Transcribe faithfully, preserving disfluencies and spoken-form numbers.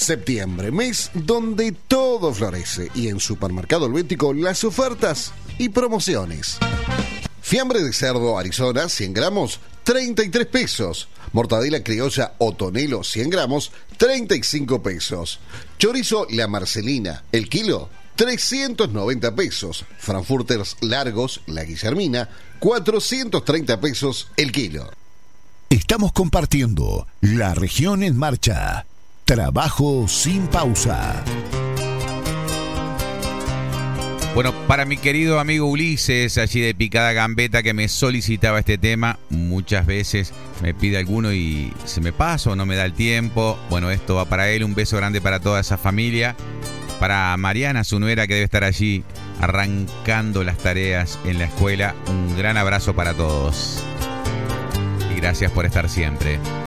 Septiembre, mes donde todo florece, y en Supermercado Helvético las ofertas y promociones. Fiambre de cerdo Arizona, cien gramos, treinta y tres pesos. Mortadela criolla Otonelo, cien gramos, treinta y cinco pesos. Chorizo La Marcelina, el kilo, trescientos noventa pesos. Frankfurters largos, La Guillermina, cuatrocientos treinta pesos el kilo. Estamos compartiendo La Región en Marcha. Trabajo sin pausa. Bueno, para mi querido amigo Ulises, allí de Picada Gambeta, que me solicitaba este tema, muchas veces me pide alguno y se me pasa o no me da el tiempo. Bueno, esto va para él, un beso grande para toda esa familia. Para Mariana, su nuera, que debe estar allí arrancando las tareas en la escuela, un gran abrazo para todos. Y gracias por estar siempre.